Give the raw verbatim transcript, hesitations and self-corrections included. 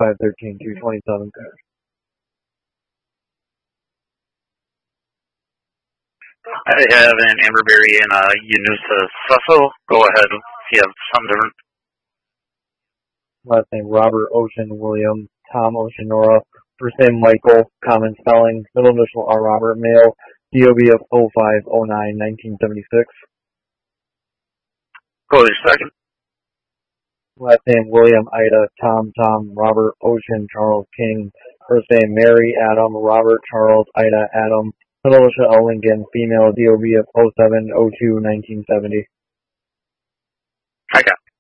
five thirteen two twenty-seven. I have an Amberberry and a Yanusa Susso. Go ahead if you have something different. Last name Robert Ocean William Tom Oceanora. First name Michael, common spelling. Middle initial R Robert, male. D O B of oh five oh nine nineteen seventy-six. Go ahead, second. Last name William Ida Tom Tom Robert Ocean Charles King. First name Mary Adam Robert Charles Ida Adam. Middle initial L Lincoln, female. D O B of oh seven oh two nineteen seventy. I got